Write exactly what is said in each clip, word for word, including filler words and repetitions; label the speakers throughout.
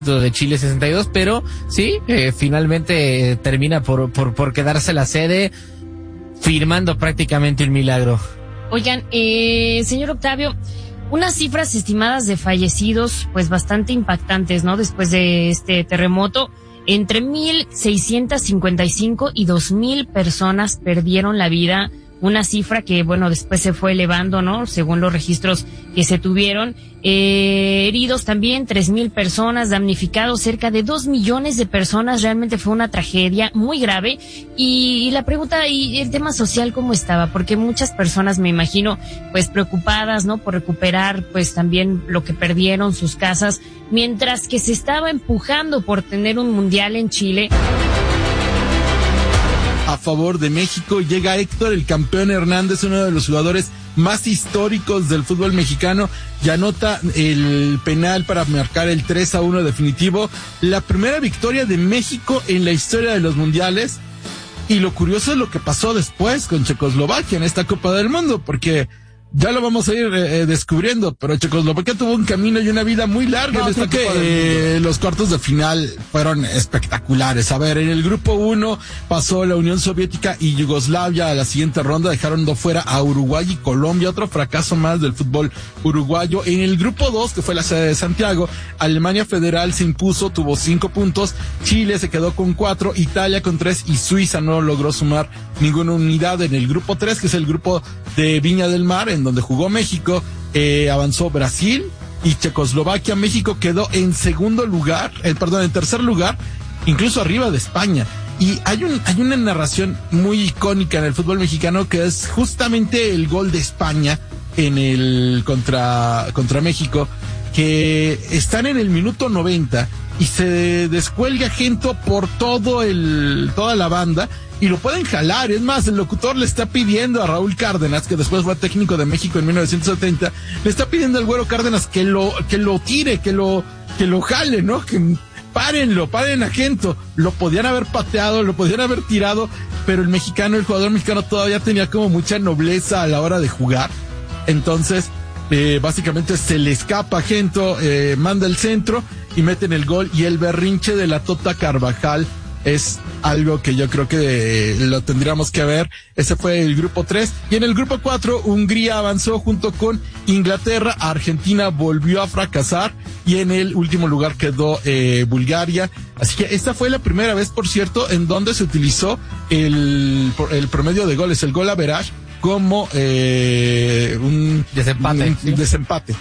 Speaker 1: de Chile sesenta y dos, pero sí, eh, finalmente eh, termina por, por, por quedarse la sede, firmando prácticamente un milagro.
Speaker 2: Oigan, eh, señor Octavio, unas cifras estimadas de fallecidos, pues bastante impactantes, ¿no? Después de este terremoto, entre mil seiscientas cincuenta y cinco y dos mil personas perdieron la vida. Una cifra que, bueno, después se fue elevando, ¿no? Según los registros que se tuvieron. Eh, heridos también, tres mil personas, damnificados cerca de dos millones de personas. Realmente fue una tragedia muy grave. Y, y la pregunta, y el tema social, ¿cómo estaba? Porque muchas personas, me imagino, pues preocupadas, ¿no? Por recuperar, pues también lo que perdieron, sus casas. Mientras que se estaba empujando por tener un mundial en Chile.
Speaker 3: A favor de México llega Héctor, el campeón Hernández, uno de los jugadores más históricos del fútbol mexicano, y anota el penal para marcar el tres a uno definitivo, la primera victoria de México en la historia de los mundiales. Y lo curioso es lo que pasó después con Checoslovaquia en esta Copa del Mundo, porque ya lo vamos a ir eh, descubriendo, pero Checoslovaquia tuvo un camino y una vida muy larga no, en esta Copa que, eh, los cuartos de final fueron espectaculares. A ver, en el grupo uno pasó la Unión Soviética y Yugoslavia a la siguiente ronda, dejaron de fuera a Uruguay y Colombia, otro fracaso más del fútbol uruguayo. En el grupo dos, que fue la sede de Santiago, Alemania Federal se impuso, tuvo cinco puntos, Chile se quedó con cuatro, Italia con tres y Suiza no logró sumar ninguna unidad. En el grupo tres, que es el grupo de Viña del Mar, en donde jugó México, eh, avanzó Brasil y Checoslovaquia. México quedó en segundo lugar, eh, perdón, en tercer lugar, incluso arriba de España. Y hay un, hay una narración muy icónica en el fútbol mexicano, que es justamente el gol de España en el contra, contra México, que están en el minuto noventa y se descuelga Gento por todo el, toda la banda, y lo pueden jalar. Es más, el locutor le está pidiendo a Raúl Cárdenas, que después fue técnico de México en mil novecientos setenta, le está pidiendo al Güero Cárdenas que lo, que lo tire, que lo, que lo jale, ¿no? Que párenlo, paren a Gento. Lo podían haber pateado, lo podían haber tirado, pero el mexicano, el jugador mexicano todavía tenía como mucha nobleza a la hora de jugar. Entonces, eh, básicamente se le escapa a Gento, eh, manda el centro y meten el gol, y el berrinche de la Tota Carvajal es algo que yo creo que eh, lo tendríamos que ver. Ese fue el grupo tres. Y en el grupo cuatro, Hungría avanzó junto con Inglaterra. Argentina volvió a fracasar. Y en el último lugar quedó eh, Bulgaria. Así que esta fue la primera vez, por cierto, en donde se utilizó el, el promedio de goles, el gol average, como eh, un
Speaker 1: desempate.
Speaker 3: Un, un desempate.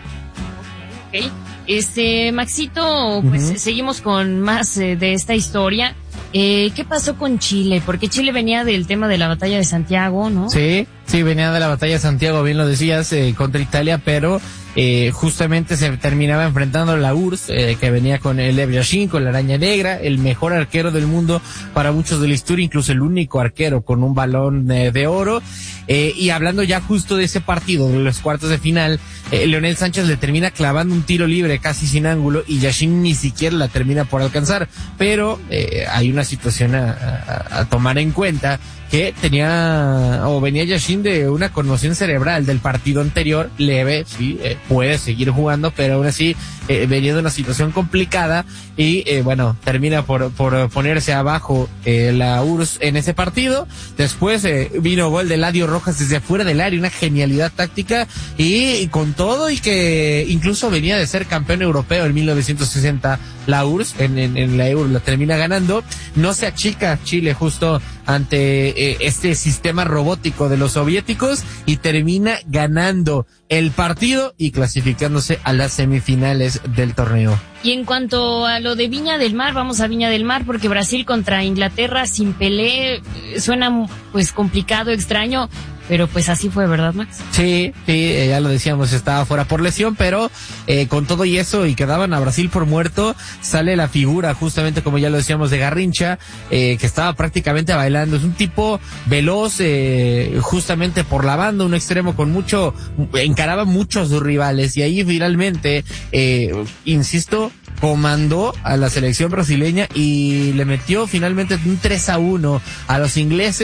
Speaker 2: Okay. Este, Maxito, pues uh-huh. seguimos con más eh, de esta historia. Eh, ¿qué pasó con Chile? Porque Chile venía del tema de la batalla de Santiago, ¿no?
Speaker 1: Sí, sí, venía de la batalla de Santiago, bien lo decías, eh, contra Italia, pero eh, justamente se terminaba enfrentando a la U R S, eh, que venía con el Lev Yashin, con la araña negra, el mejor arquero del mundo para muchos de la historia, incluso el único arquero con un balón eh, de oro. Eh, y hablando ya justo de ese partido, de los cuartos de final, eh, Leonel Sánchez le termina clavando un tiro libre casi sin ángulo, y Yashin ni siquiera la termina por alcanzar. Pero eh, hay una situación a, a, a tomar en cuenta, que tenía o venía Yashin de una conmoción cerebral del partido anterior, leve, sí, eh, puede seguir jugando, pero aún así eh, venía de una situación complicada, y eh, bueno, termina por por ponerse abajo eh, la U R S S en ese partido. Después eh, vino gol de Eladio Rojas desde afuera del área, una genialidad táctica, y, y con todo, y que incluso venía de ser campeón europeo en mil novecientos sesenta la U R S S, en, en, en la Euro la termina ganando. No se achica Chile justo ante eh, este sistema robótico de los soviéticos, y termina ganando el partido y clasificándose a las semifinales del torneo.
Speaker 2: Y en cuanto a lo de Viña del Mar, vamos a Viña del Mar, porque Brasil contra Inglaterra sin Pelé suena pues complicado, extraño, pero pues así fue, ¿verdad, Max?
Speaker 1: Sí, sí, eh, ya lo decíamos, estaba fuera por lesión, pero eh, con todo y eso, y quedaban a Brasil por muerto, sale la figura, justamente como ya lo decíamos, de Garrincha, eh, que estaba prácticamente bailando. Es un tipo veloz, eh, justamente por la banda, un extremo con mucho, encaraba mucho a sus rivales, y ahí finalmente, eh, insisto, comandó a la selección brasileña y le metió finalmente un tres a uno a los ingleses.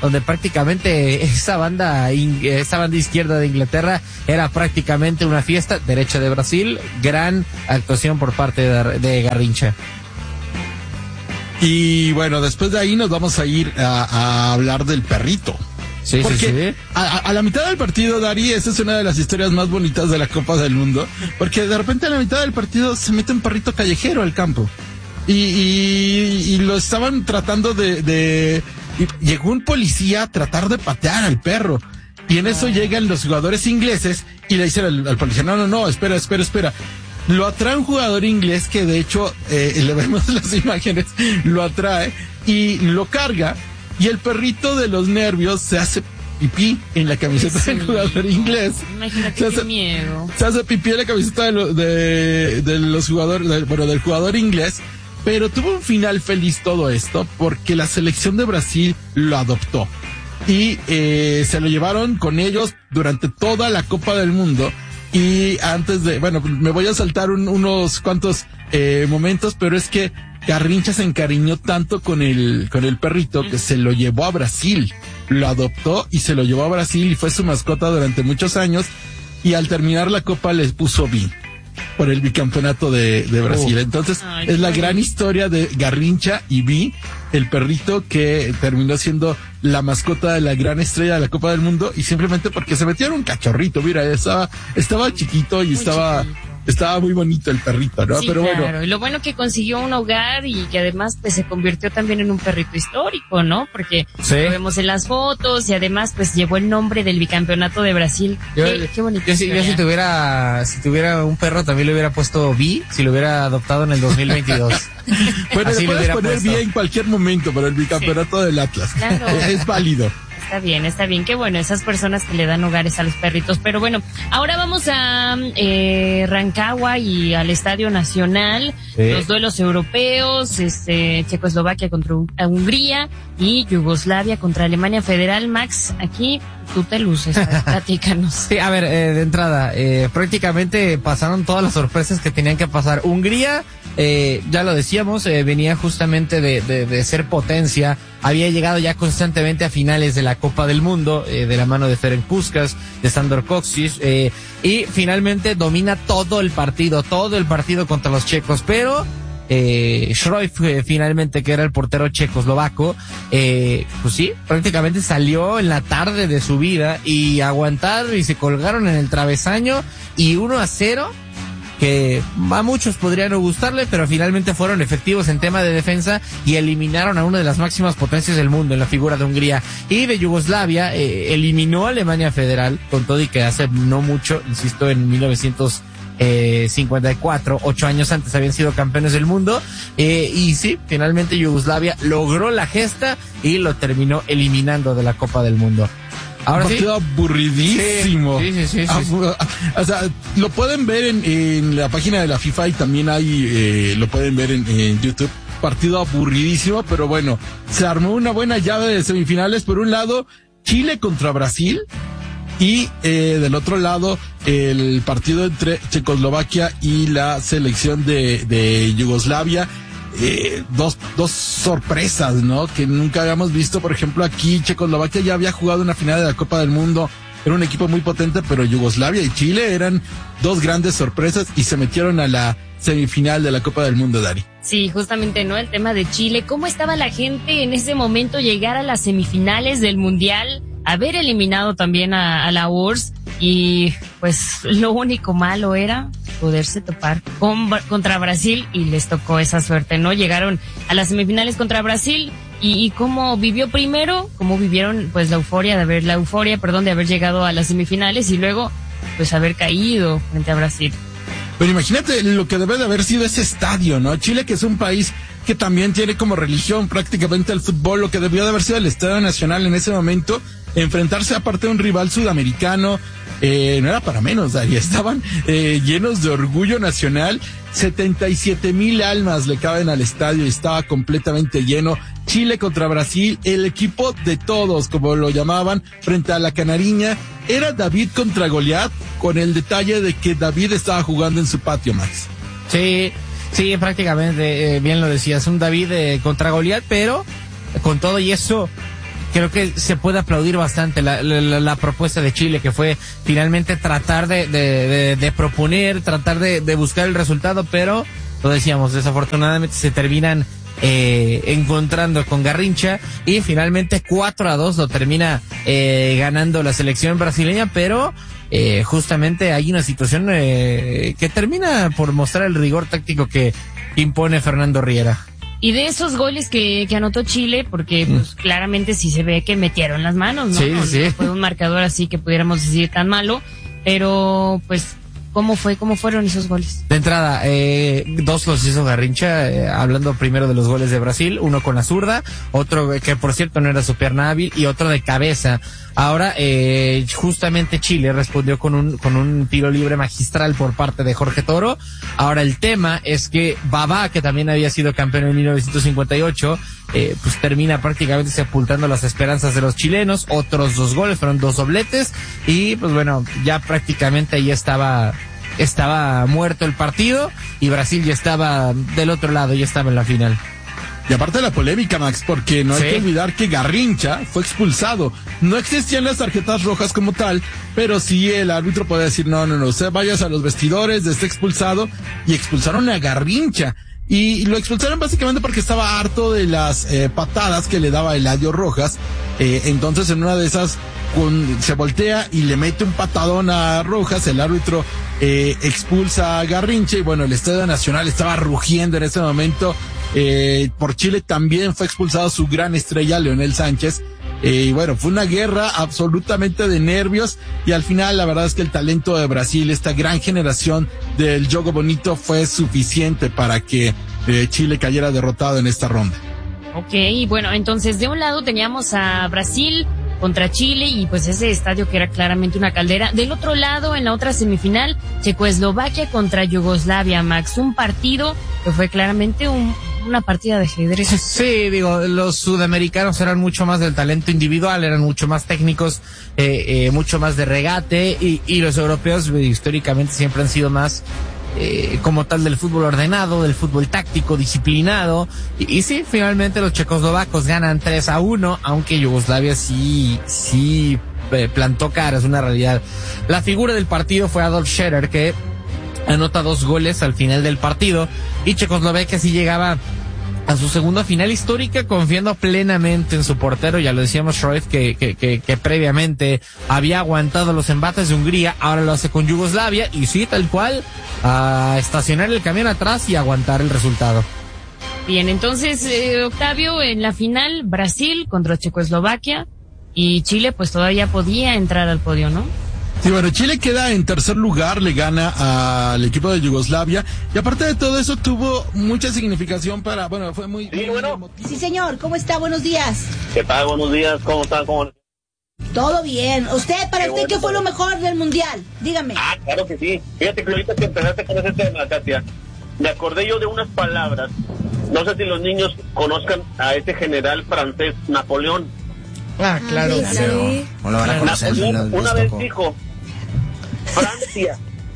Speaker 1: donde prácticamente esa banda, esa banda izquierda de Inglaterra era prácticamente una fiesta. Derecha de Brasil, gran actuación por parte de, de Garrincha.
Speaker 3: Y bueno, después de ahí nos vamos a ir a, a hablar del perrito.
Speaker 1: Sí,
Speaker 3: Porque
Speaker 1: sí, sí.
Speaker 3: A, a la mitad del partido, Dari, esa es una de las historias más bonitas de la Copa del Mundo, porque de repente a la mitad del partido se mete un perrito callejero al campo. Y, y, y lo estaban tratando de, de... Llegó un policía a tratar de patear al perro. Y en eso llegan los jugadores ingleses y le dicen al, al policía, no, no, no, espera, espera, espera. Lo atrae un jugador inglés que de hecho, eh, le vemos las imágenes, lo atrae y lo carga. Y el perrito de los nervios se hace pipí en la camiseta sí. del jugador inglés.
Speaker 2: Imagínate
Speaker 3: se
Speaker 2: qué
Speaker 3: hace,
Speaker 2: miedo.
Speaker 3: Se hace pipí en la camiseta de, lo, de, de los jugadores, de, bueno, del jugador inglés. Pero tuvo un final feliz todo esto porque la selección de Brasil lo adoptó. Y eh, se lo llevaron con ellos durante toda la Copa del Mundo. Y antes de, bueno, me voy a saltar un, unos cuantos eh, momentos, pero es que Garrincha se encariñó tanto con el, con el perrito que se lo llevó a Brasil. Lo adoptó y se lo llevó a Brasil y fue su mascota durante muchos años. Y al terminar la Copa les puso B por el bicampeonato de, de Brasil. Entonces, Ay, es la bonito. Gran historia de Garrincha y B, el perrito que terminó siendo la mascota de la gran estrella de la Copa del Mundo y simplemente porque se metieron un cachorrito. Mira, estaba, estaba chiquito y muy estaba... Chiquito. Estaba muy bonito el perrito, ¿no?
Speaker 2: Sí,
Speaker 3: pero
Speaker 2: claro.
Speaker 3: bueno.
Speaker 2: Y lo bueno que consiguió un hogar y que además pues se convirtió también en un perrito histórico, ¿no? Porque
Speaker 1: sí.
Speaker 2: lo vemos en las fotos y además pues llevó el nombre del bicampeonato de Brasil.
Speaker 1: Yo,
Speaker 2: qué, qué bonito.
Speaker 1: Yo, yo si tuviera, si tuviera un perro también le hubiera puesto B, si lo hubiera adoptado en el dos mil veintidós.
Speaker 3: Bueno, le puedes poner puesto. B en cualquier momento, pero el bicampeonato sí. del Atlas.
Speaker 2: Claro.
Speaker 3: Es válido.
Speaker 2: Está bien, está bien, qué bueno, esas personas que le dan hogares a los perritos. Pero bueno, ahora vamos a eh, Rancagua y al Estadio Nacional, sí. los duelos europeos, este Checoslovaquia contra Hungría y Yugoslavia contra Alemania Federal. Max, aquí tú te luces, platícanos.
Speaker 1: Sí, a ver, eh, de entrada, eh, prácticamente pasaron todas las sorpresas que tenían que pasar. Hungría, eh, ya lo decíamos, eh, venía justamente de, de, de ser potencia, había llegado ya constantemente a finales de la Copa del Mundo, eh, de la mano de Ferenc Puskás, de Sandor Kocsis, eh, y finalmente domina todo el partido, todo el partido contra los checos, pero eh, Cruyff eh, finalmente, que era el portero checoslovaco, eh, pues sí, prácticamente salió en la tarde de su vida y aguantaron y se colgaron en el travesaño y uno a cero, que a muchos podrían no gustarle, pero finalmente fueron efectivos en tema de defensa y eliminaron a una de las máximas potencias del mundo en la figura de Hungría. Y de Yugoslavia eh, eliminó a Alemania Federal, con todo y que hace no mucho, insisto, en mil novecientos cincuenta y cuatro, ocho años antes habían sido campeones del mundo, eh, y sí, finalmente Yugoslavia logró la gesta y lo terminó eliminando de la Copa del Mundo. Ahora
Speaker 3: un partido sí. aburridísimo.
Speaker 1: Sí, sí, sí, sí, sí, sí.
Speaker 3: O sea, lo pueden ver en, en la página de la FIFA y también hay, eh, lo pueden ver en, en YouTube. Partido aburridísimo, pero bueno, se armó una buena llave de semifinales. Por un lado, Chile contra Brasil. Y eh, del otro lado, el partido entre Checoslovaquia y la selección de, de Yugoslavia. Eh, dos, dos sorpresas, ¿no? Que nunca habíamos visto. Por ejemplo, aquí Checoslovaquia ya había jugado una final de la Copa del Mundo. Era un equipo muy potente, pero Yugoslavia y Chile eran dos grandes sorpresas y se metieron a la semifinal de la Copa del Mundo, Dari.
Speaker 2: Sí, justamente, ¿no? El tema de Chile. ¿Cómo estaba la gente en ese momento llegar a las semifinales del Mundial? Haber eliminado también a, a la U R S S y pues lo único malo era poderse topar con, contra Brasil y les tocó esa suerte, ¿no? Llegaron a las semifinales contra Brasil y, y cómo vivió primero, cómo vivieron pues la euforia de haber, la euforia, perdón, de haber llegado a las semifinales y luego pues haber caído frente a Brasil.
Speaker 3: Pero imagínate lo que debe de haber sido ese estadio, ¿no? Chile, que es un país que también tiene como religión prácticamente el fútbol, lo que debió de haber sido el Estadio Nacional en ese momento, enfrentarse aparte de un rival sudamericano, eh, no era para menos, Dari, estaban eh, llenos de orgullo nacional, setenta y siete mil almas le caben al estadio y estaba completamente lleno. Chile contra Brasil, el equipo de todos, como lo llamaban, frente a la Canariña, era David contra Goliat, con el detalle de que David estaba jugando en su patio, Max.
Speaker 1: Sí, sí, prácticamente, eh, bien lo decías, un David eh, contra Goliat, pero con todo y eso, creo que se puede aplaudir bastante la, la, la propuesta de Chile, que fue finalmente tratar de, de, de, de proponer, tratar de, de buscar el resultado, pero lo decíamos, desafortunadamente se terminan eh, encontrando con Garrincha y finalmente cuatro a dos lo termina eh, ganando la selección brasileña, pero eh, justamente hay una situación eh, que termina por mostrar el rigor táctico que impone Fernando Riera.
Speaker 2: Y de esos goles que, que anotó Chile, porque pues claramente sí se ve que metieron las manos, ¿no?
Speaker 1: Sí, sí.
Speaker 2: No fue un marcador así que pudiéramos decir tan malo, pero pues ¿cómo fue? ¿Cómo fueron esos goles?
Speaker 1: De entrada, eh, dos los hizo Garrincha, eh, hablando primero de los goles de Brasil, uno con la zurda, otro que por cierto no era su pierna hábil y otro de cabeza. Ahora, eh, justamente Chile respondió con un, con un tiro libre magistral por parte de Jorge Toro. Ahora el tema es que Babá, que también había sido campeón en mil novecientos cincuenta y ocho, eh, pues termina prácticamente sepultando las esperanzas de los chilenos. Otros dos goles, fueron dos dobletes y pues bueno, ya prácticamente ahí estaba, estaba muerto el partido y Brasil ya estaba del otro lado, ya estaba en la final.
Speaker 3: Y aparte de la polémica, Max, porque no hay
Speaker 1: sí.
Speaker 3: que olvidar que Garrincha fue expulsado. No existían las tarjetas rojas como tal, pero sí el árbitro podía decir, no, no, no, usted vayas a los vestidores, esté expulsado, y expulsaron a Garrincha. Y lo expulsaron básicamente porque estaba harto de las eh, patadas que le daba Eladio Rojas. Eh, entonces en una de esas con, se voltea y le mete un patadón a Rojas, el árbitro eh, expulsa a Garrincha y bueno, el Estadio Nacional estaba rugiendo en ese momento. Eh, por Chile también fue expulsado su gran estrella, Leonel Sánchez. Eh, y bueno, fue una guerra absolutamente de nervios y al final la verdad es que el talento de Brasil, esta gran generación del Jogo Bonito fue suficiente para que eh, Chile cayera derrotado en esta ronda.
Speaker 2: Ok, bueno, entonces de un lado teníamos a Brasil contra Chile y pues ese estadio que era claramente una caldera. Del otro lado, en la otra semifinal, Checoslovaquia contra Yugoslavia, Max, un partido que fue claramente un, una partida de ajedrez.
Speaker 1: Sí, digo, los sudamericanos eran mucho más del talento individual, eran mucho más técnicos, eh, eh, mucho más de regate y, y los europeos eh, históricamente siempre han sido más Eh, como tal del fútbol ordenado, del fútbol táctico, disciplinado, y, y sí, finalmente los checoslovacos ganan tres a uno, aunque Yugoslavia sí, sí eh, plantó cara, es una realidad. La figura del partido fue Adolf Scherer, que anota dos goles al final del partido, y Checoslovaquia sí llegaba a su segunda final histórica confiando plenamente en su portero. Ya lo decíamos, Cruyff, que, que, que, que previamente había aguantado los embates de Hungría, ahora lo hace con Yugoslavia y sí, tal cual, a estacionar el camión atrás y aguantar el resultado.
Speaker 2: Bien, entonces, eh, Octavio, en la final, Brasil contra Checoslovaquia y Chile pues todavía podía entrar al podio, ¿no?
Speaker 3: Sí, bueno, Chile queda en tercer lugar, le gana al equipo de Yugoslavia y aparte de todo eso tuvo mucha significación para, bueno, fue muy...
Speaker 4: Sí, bueno.
Speaker 5: Sí, señor, ¿cómo está? Buenos días.
Speaker 4: ¿Qué tal? Buenos días, ¿cómo están? ¿Cómo...
Speaker 5: Todo bien. ¿Usted, para
Speaker 4: Qué
Speaker 5: usted,
Speaker 4: bueno,
Speaker 5: qué fue
Speaker 4: bueno.
Speaker 5: lo mejor del Mundial? Dígame.
Speaker 4: Ah, claro que sí. Fíjate que ahorita que empezaste con ese tema, Katia, me acordé yo de unas palabras. No sé si los niños conozcan a ese general francés, Napoleón.
Speaker 1: Ah, claro.
Speaker 5: Sí, sí.
Speaker 6: O lo van a conocer,
Speaker 4: Napoleón
Speaker 6: no les
Speaker 4: una vez
Speaker 6: tocó.
Speaker 4: dijo, Francia,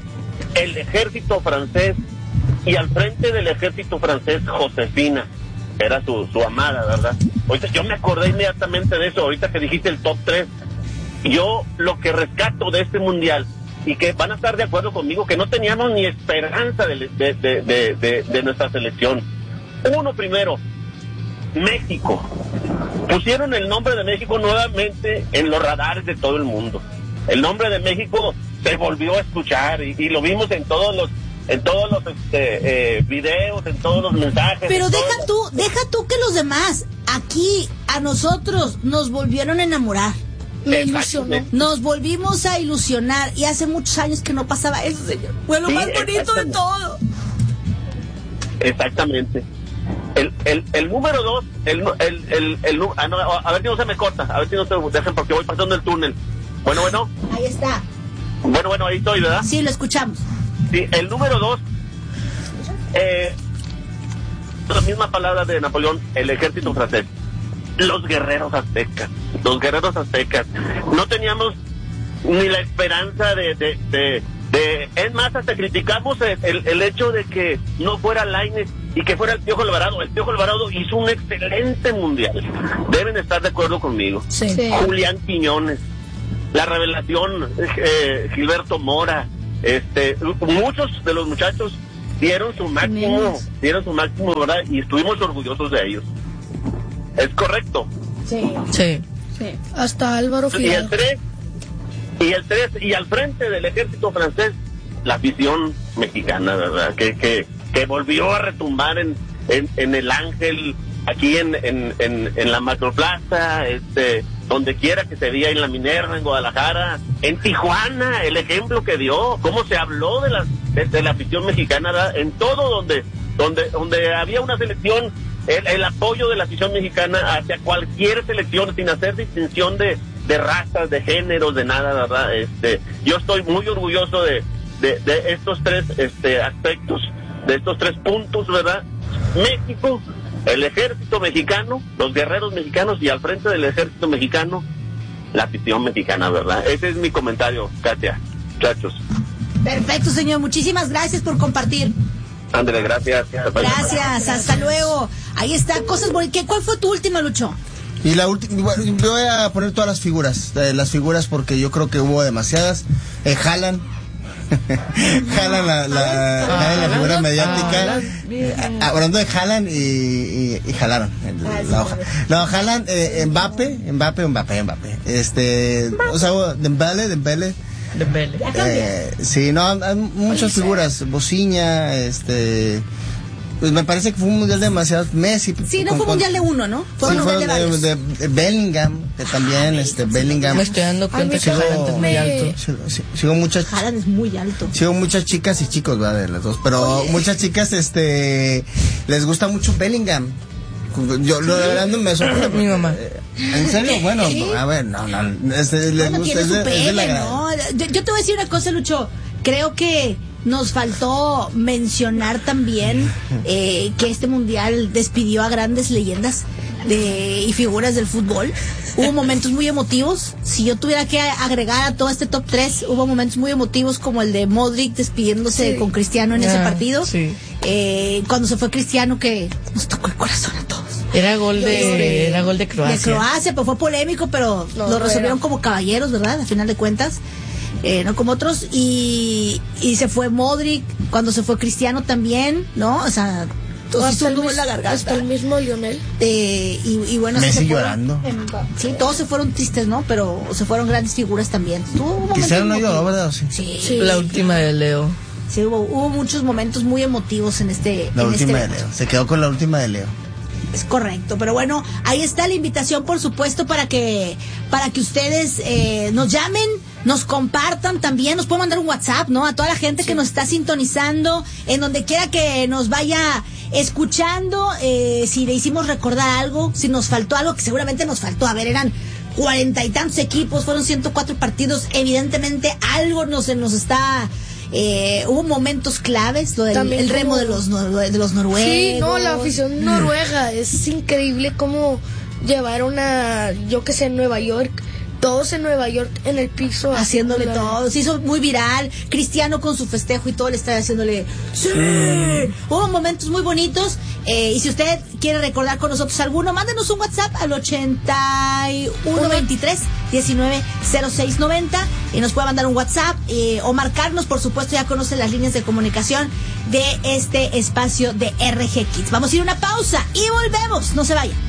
Speaker 4: el ejército francés, y al frente del ejército francés, Josefina, era su, su amada, ¿verdad? Ahorita yo me acordé inmediatamente de eso, ahorita que dijiste el top tres. Yo lo que rescato de este mundial, y que van a estar de acuerdo conmigo, que no teníamos ni esperanza de, de, de, de, de, de nuestra selección. Uno primero, México. Pusieron el nombre de México nuevamente en los radares de todo el mundo. El nombre de México se volvió a escuchar y, y lo vimos en todos los en todos los este, eh, videos, en todos los mensajes.
Speaker 5: Pero
Speaker 4: en
Speaker 5: deja
Speaker 4: todos
Speaker 5: tú,
Speaker 4: los...
Speaker 5: deja tú que los demás, aquí, a nosotros, nos volvieron a enamorar. Me ilusionó. Nos volvimos a ilusionar y hace muchos años que no pasaba eso, señor. Fue lo
Speaker 4: Sí,
Speaker 5: más bonito de
Speaker 4: exactamente.
Speaker 5: todo.
Speaker 4: Exactamente. El, el, el número dos, el, el, el, el, ah, no, a ver si no se me corta, a ver si no se dejen porque voy pasando el túnel. Bueno, bueno,
Speaker 5: Ahí está.
Speaker 4: bueno, bueno, ahí estoy, ¿verdad?
Speaker 5: Sí, lo escuchamos.
Speaker 4: Sí, el número dos, eh, la misma palabra de Napoleón, el ejército francés. Los guerreros aztecas, los guerreros aztecas. No teníamos ni la esperanza de, de, de, de es más, hasta criticamos el, el, el hecho de que no fuera Lainez y que fuera el Piojo Alvarado. El Piojo Alvarado hizo un excelente mundial. Deben estar de acuerdo conmigo.
Speaker 5: Sí. Sí.
Speaker 4: Julián Quiñones, la revelación, eh, Gilberto Mora, este, muchos de los muchachos dieron su máximo, Menos. dieron su máximo, ¿verdad? Y estuvimos orgullosos de ellos. ¿Es correcto?
Speaker 5: Sí.
Speaker 6: Sí.
Speaker 5: Sí.
Speaker 6: Hasta Álvaro
Speaker 4: Y el tres, y el tres, y al frente del ejército francés, la afición mexicana, ¿verdad? Que, que, que volvió a retumbar en, en, en el Ángel, aquí en, en, en, en la Macroplaza, este, donde quiera que se veía, en la Minerva, en Guadalajara, en Tijuana, el ejemplo que dio, cómo se habló de la, de, de la afición mexicana, ¿verdad? En todo donde, donde, donde había una selección, el, el apoyo de la afición mexicana hacia cualquier selección, sin hacer distinción de, de razas, de géneros, de nada, ¿verdad? Este, yo estoy muy orgulloso de, de, de estos tres este, aspectos, de estos tres puntos, ¿verdad? México, el ejército mexicano, los guerreros mexicanos, y al frente del ejército mexicano, la afición mexicana, ¿verdad? Ese es mi comentario, Katia, muchachos.
Speaker 5: Perfecto, señor. Muchísimas gracias por compartir.
Speaker 4: Ándale, gracias.
Speaker 5: Gracias, hasta luego. Ahí está, cosas bonitas. ¿Cuál fue tu última, Lucho?
Speaker 7: Y la última, bueno, voy a poner todas las figuras, eh, las figuras porque yo creo que hubo demasiadas. Eh, Haaland, Haaland la, la, la, la figura mediática. Eh, hablando de Haaland y, y, y jalaron el, la hoja. No, Haaland, eh, Mbappé, Mbappé, Mbappé, Mbappé. Este, o sea, Dembele, Dembele.
Speaker 6: Dembele.
Speaker 7: Eh, sí, no, hay muchas figuras. Bociña, este. Pues me parece que fue un mundial demasiado. Messi.
Speaker 5: Sí, no
Speaker 7: con,
Speaker 5: fue un mundial de uno, ¿no? Fue
Speaker 7: sí,
Speaker 5: un mundial de,
Speaker 7: de, de, de Bellingham, que también, este, Bellingham.
Speaker 6: Me estoy dando cuenta que Haaland es muy alto.
Speaker 7: Sigo, sigo muchas.
Speaker 5: Haaland es muy alto.
Speaker 7: Sigo muchas chicas y chicos, ¿verdad? De las dos. Pero Oye. muchas chicas, este, les gusta mucho Bellingham. Yo, lo de verdad no me sorprende.
Speaker 6: Mi mamá.
Speaker 7: ¿En serio? Bueno, ¿Sí? a ver, no, no. Este, les
Speaker 5: bueno,
Speaker 7: gusta.
Speaker 5: Tiene
Speaker 7: es
Speaker 5: su
Speaker 7: de,
Speaker 5: pegue,
Speaker 7: es de la
Speaker 5: ¿no? Yo, yo te voy a decir una cosa, Lucho. Creo que nos faltó mencionar también eh, que este mundial despidió a grandes leyendas de, y figuras del fútbol. Hubo momentos muy emotivos. Si yo tuviera que agregar a todo este top tres, hubo momentos muy emotivos como el de Modric despidiéndose sí. con Cristiano en ah, ese partido.
Speaker 6: Sí.
Speaker 5: Eh, cuando se fue Cristiano, que nos tocó el corazón a todos.
Speaker 6: Era gol de, de era gol de Croacia.
Speaker 5: De Croacia, pues fue polémico, pero no, lo resolvieron como caballeros, ¿verdad? Al final de cuentas. Eh, no como otros, y, y se fue Modric, cuando se fue Cristiano también, ¿no? O sea,
Speaker 6: todo hasta, el, en la garganta. Hasta el mismo Lionel.
Speaker 5: Eh, y, y bueno,
Speaker 7: Messi
Speaker 5: se
Speaker 7: llorando.
Speaker 5: En, sí, todos se fueron tristes, ¿no? Pero se fueron grandes figuras también.
Speaker 7: Cristiano no lloró, ¿verdad? Sí.
Speaker 5: Sí.
Speaker 6: sí. La última de Leo.
Speaker 5: Sí, hubo, hubo muchos momentos muy emotivos en este.
Speaker 7: La
Speaker 5: en
Speaker 7: última
Speaker 5: este
Speaker 7: de Leo. Se quedó con la última de Leo.
Speaker 5: Es correcto, pero bueno, ahí está la invitación, por supuesto, para que para que ustedes eh, nos llamen, nos compartan también, nos pueden mandar un WhatsApp, ¿no? A toda la gente sí. que nos está sintonizando, en donde quiera que nos vaya escuchando, eh, si le hicimos recordar algo, si nos faltó algo, que seguramente nos faltó, a ver, eran cuarenta y tantos equipos, fueron ciento cuatro partidos, evidentemente algo nos, nos está... Eh, hubo momentos claves, lo del el remo como... de los de los noruegos.
Speaker 6: Sí, no, la afición noruega es increíble cómo llevaron a, yo que sé, Nueva York, todos en Nueva York en el piso
Speaker 5: haciéndole todo, se hizo muy viral. Cristiano con su festejo y todo le estaba haciéndole sí. Hubo momentos muy bonitos. Eh, y si usted quiere recordar con nosotros alguno, mándenos un WhatsApp al ochenta y uno veintitrés diecinueve cero seis noventa y nos puede mandar un WhatsApp eh, o marcarnos, por supuesto, ya conoce las líneas de comunicación de este espacio de R G Kids. Vamos a ir a una pausa y volvemos, no se vayan.